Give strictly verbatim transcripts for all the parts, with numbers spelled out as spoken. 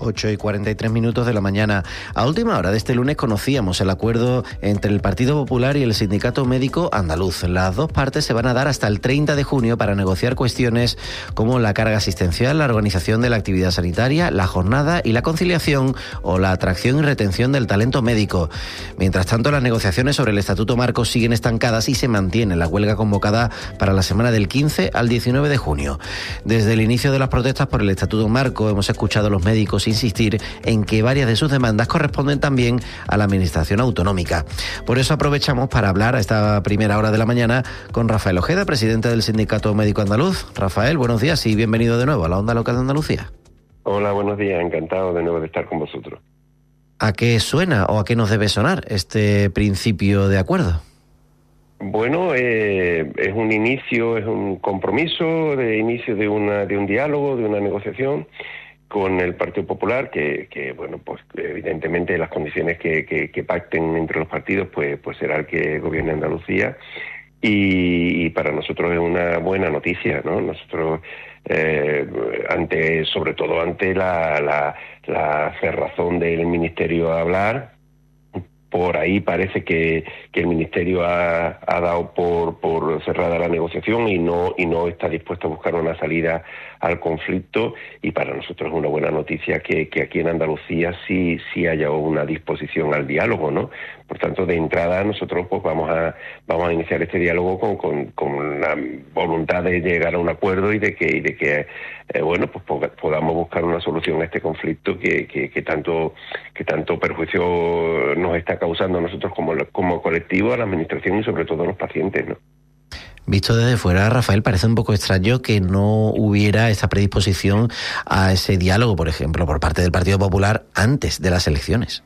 ocho y cuarenta y tres minutos de la mañana. A última hora de este lunes conocíamos el acuerdo entre el Partido Popular y el Sindicato Médico Andaluz. Las dos partes se van a dar hasta el treinta de junio para negociar cuestiones como la carga asistencial, la organización de la actividad sanitaria, la jornada y la conciliación o la atracción y retención del talento médico. Mientras tanto, las negociaciones sobre el Estatuto Marco siguen estancadas y se mantiene la huelga convocada para la semana del quince al diecinueve de junio. Desde el inicio de las protestas por el Estatuto Marco hemos escuchado a los médicos insistir en que varias de sus demandas corresponden también a la Administración Autonómica. Por eso aprovechamos para hablar a esta primera hora de la mañana con Rafael Ojeda, presidente del Sindicato Médico Andaluz. Rafael, buenos días y bienvenido de nuevo a la Onda Local de Andalucía. Hola, buenos días, encantado de nuevo de estar con vosotros. ¿A qué suena o a qué nos debe sonar este principio de acuerdo? Bueno, eh, es un inicio, es un compromiso de inicio de una de un diálogo, de una negociación con el Partido Popular, que, que bueno, pues evidentemente las condiciones que, que, que pacten entre los partidos, pues, pues será el que gobierne Andalucía. Y, y para nosotros es una buena noticia, ¿no? Nosotros, eh, ante, sobre todo ante la, la, la cerrazón del Ministerio a hablar, por ahí parece que, que el Ministerio ha, ha dado por, por cerrada la negociación y no y no está dispuesto a buscar una salida al conflicto, y para nosotros es una buena noticia que, que aquí en Andalucía sí sí haya una disposición al diálogo, ¿no? Por tanto, de entrada nosotros pues vamos a vamos a iniciar este diálogo con, con, con la voluntad de llegar a un acuerdo y de que y de que eh, bueno pues podamos buscar una solución a este conflicto que, que, que tanto que tanto perjuicio nos está causando a nosotros como como colectivo, a la administración y sobre todo a los pacientes, ¿no? Visto desde fuera, Rafael, parece un poco extraño que no hubiera esa predisposición a ese diálogo, por ejemplo, por parte del Partido Popular antes de las elecciones.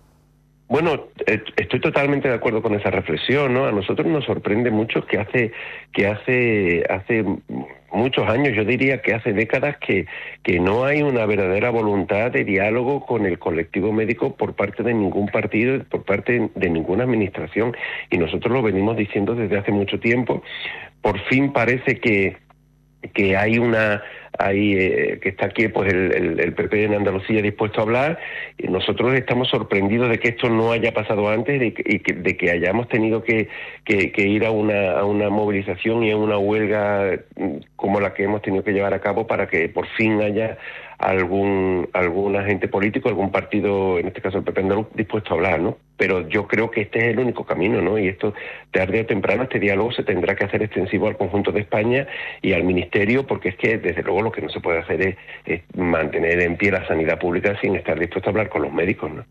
Bueno, estoy totalmente de acuerdo con esa reflexión, ¿no? A nosotros nos sorprende mucho que hace que hace hace muchos años, yo diría que hace décadas, que, que no hay una verdadera voluntad de diálogo con el colectivo médico por parte de ningún partido, por parte de ninguna administración, y nosotros lo venimos diciendo desde hace mucho tiempo. Por fin parece que que hay una hay eh, que está aquí pues el, el, el P P en Andalucía dispuesto a hablar, y nosotros estamos sorprendidos de que esto no haya pasado antes y, que, y que, de que hayamos tenido que, que, que ir a una a una movilización y a una huelga como la que hemos tenido que llevar a cabo para que por fin haya algún algún agente político, algún partido, en este caso el P P andaluz, dispuesto a hablar, ¿no? Pero yo creo que este es el único camino, ¿no? Y esto, tarde o temprano, este diálogo se tendrá que hacer extensivo al conjunto de España y al Ministerio, porque es que, desde luego, lo que no se puede hacer es, es mantener en pie la sanidad pública sin estar dispuesto a hablar con los médicos, ¿no?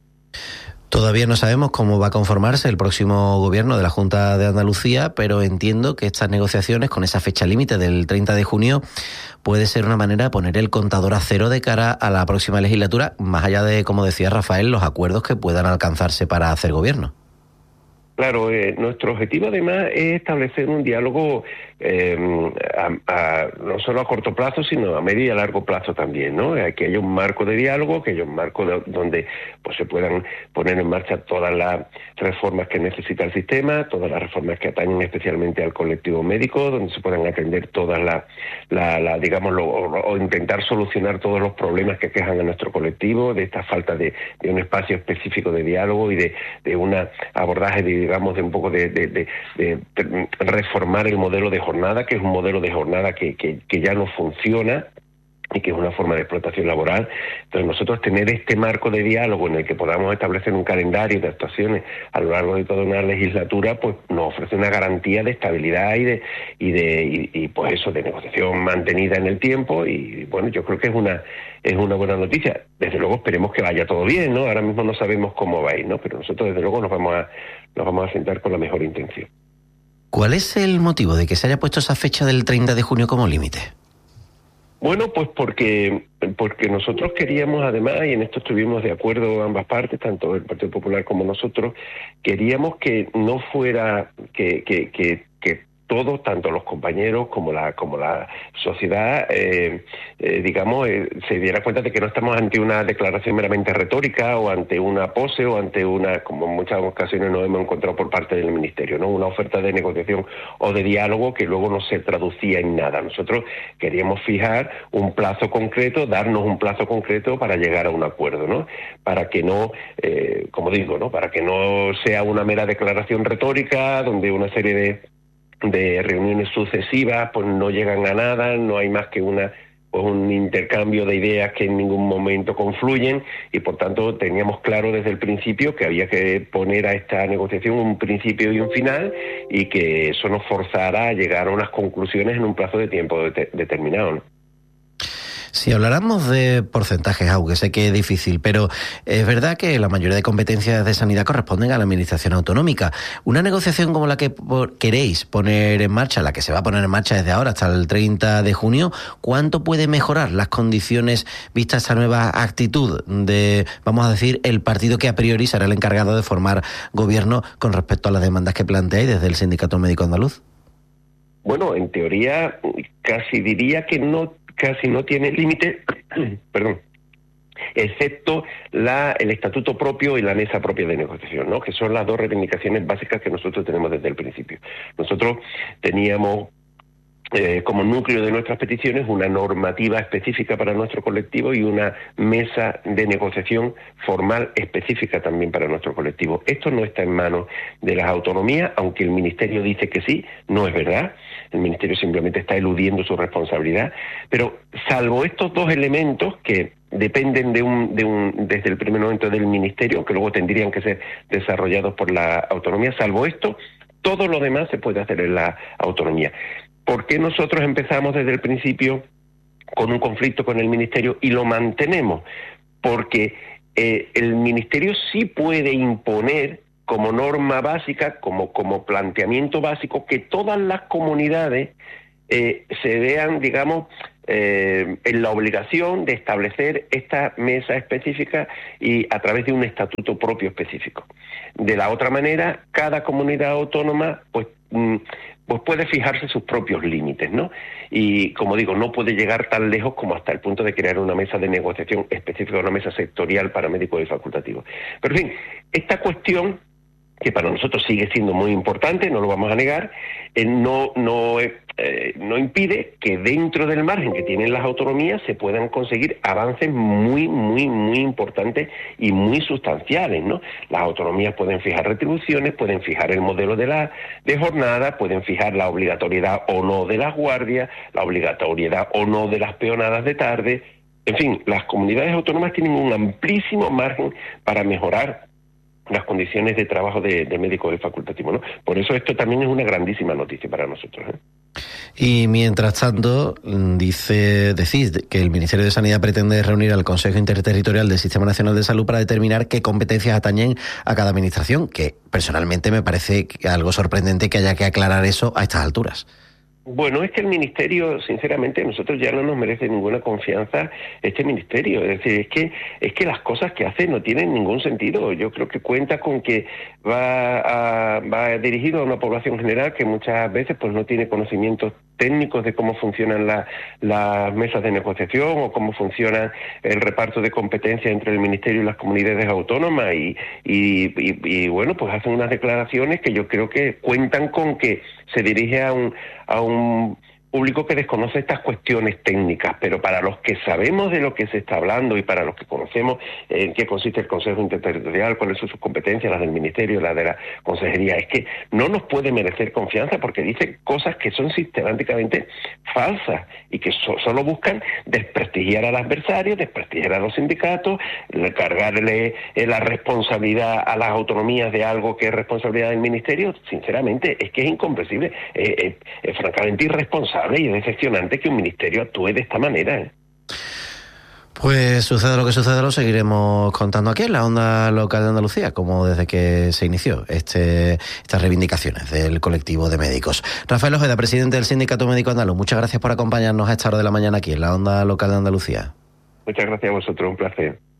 Todavía no sabemos cómo va a conformarse el próximo gobierno de la Junta de Andalucía, pero entiendo que estas negociaciones, con esa fecha límite del treinta de junio, puede ser una manera de poner el contador a cero de cara a la próxima legislatura, más allá de, como decía Rafael, los acuerdos que puedan alcanzarse para hacer gobierno. Claro, eh, nuestro objetivo además es establecer un diálogo eh, a, a, no solo a corto plazo, sino a medio y a largo plazo también, ¿no? Que haya un marco de diálogo, que haya un marco de, donde pues se puedan poner en marcha todas las reformas que necesita el sistema, todas las reformas que atañen especialmente al colectivo médico, donde se puedan atender todas las, la, la, digamos, lo, o, o intentar solucionar todos los problemas que quejan a nuestro colectivo, de esta falta de, de un espacio específico de diálogo y de, de un abordaje de digamos, de un poco de, de, de, de reformar el modelo de jornada, que es un modelo de jornada que, que, que ya no funciona y que es una forma de explotación laboral. Entonces nosotros tener este marco de diálogo en el que podamos establecer un calendario de actuaciones a lo largo de toda una legislatura, pues nos ofrece una garantía de estabilidad y de y de y, y pues eso, de negociación mantenida en el tiempo, y bueno, yo creo que es una es una buena noticia. Desde luego esperemos que vaya todo bien, ¿no? Ahora mismo no sabemos cómo va a ir, ¿no? Pero nosotros desde luego nos vamos a nos vamos a sentar con la mejor intención. ¿Cuál es el motivo de que se haya puesto esa fecha del treinta de junio como límite? Bueno, pues porque porque nosotros queríamos, además, y en esto estuvimos de acuerdo ambas partes, tanto el Partido Popular como nosotros, queríamos que no fuera, que que que, que todos, tanto los compañeros como la como la sociedad, eh, eh, digamos, eh, se diera cuenta de que no estamos ante una declaración meramente retórica o ante una pose o ante una, como en muchas ocasiones nos hemos encontrado por parte del Ministerio, ¿no? Una oferta de negociación o de diálogo que luego no se traducía en nada. Nosotros queríamos fijar un plazo concreto, darnos un plazo concreto para llegar a un acuerdo, ¿no? Para que no, eh, como digo, ¿no? Para que no sea una mera declaración retórica donde una serie de de reuniones sucesivas pues no llegan a nada, no hay más que una pues un intercambio de ideas que en ningún momento confluyen, y por tanto teníamos claro desde el principio que había que poner a esta negociación un principio y un final, y que eso nos forzara a llegar a unas conclusiones en un plazo de tiempo de- determinado, ¿no? Si habláramos de porcentajes, aunque sé que es difícil, pero es verdad que la mayoría de competencias de sanidad corresponden a la administración autonómica. Una negociación como la que por, queréis poner en marcha, la que se va a poner en marcha desde ahora hasta el treinta de junio, ¿cuánto puede mejorar las condiciones vistas esta nueva actitud de, vamos a decir, el partido que a priori será el encargado de formar gobierno con respecto a las demandas que planteáis desde el Sindicato Médico Andaluz? Bueno, en teoría casi diría que no casi no tiene límite, perdón, excepto la, el estatuto propio y la mesa propia de negociación, ¿no? Que son las dos reivindicaciones básicas que nosotros tenemos desde el principio. Nosotros teníamos Eh, como núcleo de nuestras peticiones una normativa específica para nuestro colectivo y una mesa de negociación formal específica también para nuestro colectivo. Esto no está en manos de las autonomías, aunque el Ministerio dice que sí, no es verdad. El Ministerio simplemente está eludiendo su responsabilidad, pero salvo estos dos elementos que dependen de un, de un, desde el primer momento del Ministerio, que luego tendrían que ser desarrollados por la autonomía, salvo esto, todo lo demás se puede hacer en la autonomía. ¿Por qué nosotros empezamos desde el principio con un conflicto con el Ministerio y lo mantenemos? Porque eh, el Ministerio sí puede imponer como norma básica, como, como planteamiento básico, que todas las comunidades eh, se vean, digamos, eh, en la obligación de establecer esta mesa específica y a través de un estatuto propio específico. De la otra manera, cada comunidad autónoma, pues, mm, pues puede fijarse sus propios límites, ¿no? Y, como digo, no puede llegar tan lejos como hasta el punto de crear una mesa de negociación específica, una mesa sectorial para médicos y facultativos. Pero, en fin, esta cuestión, que para nosotros sigue siendo muy importante, no lo vamos a negar, eh, no, no, eh, no impide que dentro del margen que tienen las autonomías se puedan conseguir avances muy, muy, muy importantes y muy sustanciales, ¿no? Las autonomías pueden fijar retribuciones, pueden fijar el modelo de la de jornada, pueden fijar la obligatoriedad o no de las guardias, la obligatoriedad o no de las peonadas de tarde. En fin, las comunidades autónomas tienen un amplísimo margen para mejorar las condiciones de trabajo de, de médicos y facultativos, ¿no? Por eso esto también es una grandísima noticia para nosotros, ¿eh? Y mientras tanto, dice, decís que el Ministerio de Sanidad pretende reunir al Consejo Interterritorial del Sistema Nacional de Salud para determinar qué competencias atañen a cada administración, que personalmente me parece algo sorprendente que haya que aclarar eso a estas alturas. Bueno, es que el Ministerio, sinceramente, a nosotros ya no nos merece ninguna confianza este Ministerio. Es decir, es que es que las cosas que hace no tienen ningún sentido. Yo creo que cuenta con que va a, va dirigido a una población general que muchas veces pues no tiene conocimientos técnicos de cómo funcionan la, las mesas de negociación o cómo funciona el reparto de competencias entre el Ministerio y las comunidades autónomas y, y, y, y bueno, pues hacen unas declaraciones que yo creo que cuentan con que se dirige a un a un público que desconoce estas cuestiones técnicas, pero para los que sabemos de lo que se está hablando y para los que conocemos en qué consiste el Consejo Interterritorial, cuáles son sus competencias, las del Ministerio, las de la Consejería, es que no nos puede merecer confianza porque dice cosas que son sistemáticamente falsas y que so- solo buscan desprestigiar al adversario, desprestigiar a los sindicatos, cargarle eh, la responsabilidad a las autonomías de algo que es responsabilidad del Ministerio. Sinceramente, es que es incomprensible, eh, eh, es francamente irresponsable y es decepcionante que un ministerio actúe de esta manera, ¿eh? Pues suceda lo que suceda, lo seguiremos contando aquí en la onda local de Andalucía, como desde que se inició este, estas reivindicaciones del colectivo de médicos. Rafael Ojeda, presidente del Sindicato Médico Andaluz, muchas gracias por acompañarnos a esta hora de la mañana aquí en la onda local de Andalucía. Muchas gracias a vosotros, un placer.